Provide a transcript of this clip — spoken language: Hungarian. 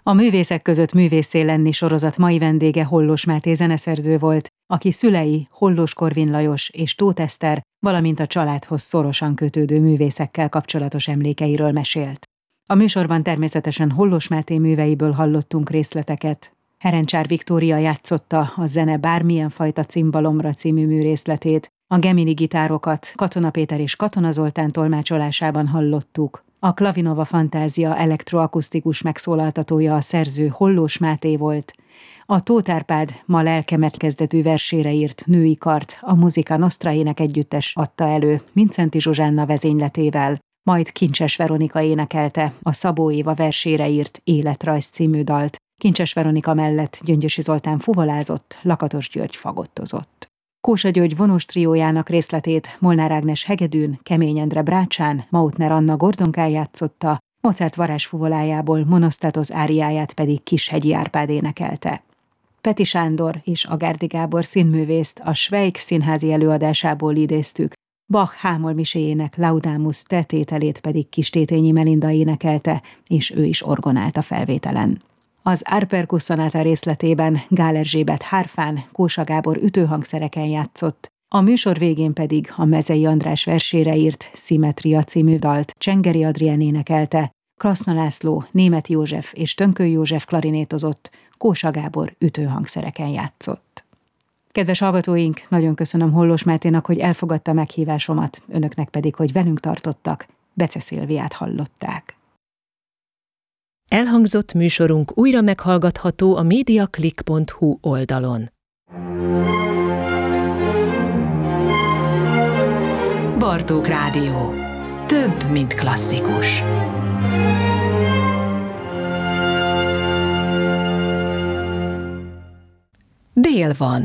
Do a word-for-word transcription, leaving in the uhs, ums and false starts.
A Művészek között művésszé lenni sorozat mai vendége Hollós Máté zeneszerző volt, aki szülei Hollós Korvin Lajos és Tóth Eszter, valamint a családhoz szorosan kötődő művészekkel kapcsolatos emlékeiről mesélt. A műsorban természetesen Hollós Máté műveiből hallottunk részleteket. Herencsár Viktória játszotta a Zene bármilyen fajta cimbalomra című műrészletét, a Gemini gitárokat Katona Péter és Katona Zoltán tolmácsolásában hallottuk. A Klavinova Fantázia elektroakusztikus megszólaltatója a szerző Hollós Máté volt. A Tóth Árpád ma lelkemet kezdetű versére írt Női kart a Musica Nostra énekegyüttes adta elő Mindszenty Zsuzsánna vezényletével, majd Kincses Veronika énekelte a Szabó Éva versére írt Életrajz című dalt. Kincses Veronika mellett Gyöngyösi Zoltán fuvolázott, Lakatos György fagottozott. Kósa György vonós triójának részletét Molnár Ágnes hegedűn, Kemény Endre brácsán, Mautner Anna gordonkán játszotta, Mozart varázsfuvolájából Monosztatoz áriáját pedig Kishegyi Árpád énekelte. Peti Sándor és Agárdi Gábor színművészt a Schweig színházi előadásából idéztük, Bach Hámol miséjének Laudamus te tételét pedig Kistétényi Melinda énekelte, és ő is orgonált a felvételen. Az Arperkus szonáta részletében Gál Erzsébet hárfán, Kósa Gábor ütőhangszereken játszott, a műsor végén pedig a Mezei András versére írt Szimetria című dalt Csengeri Adrián énekelte, Kraszna László, Németh József és Tönkő József klarinétozott, Kósa Gábor ütőhangszereken játszott. Kedves hallgatóink, nagyon köszönöm Hollós Máténak, hogy elfogadta meghívásomat, önöknek pedig, hogy velünk tartottak. Bece Szilviát hallották. Elhangzott műsorunk újra meghallgatható a mediaclick pont hu oldalon. Bartók Rádió. Több, mint klasszikus. Dél van.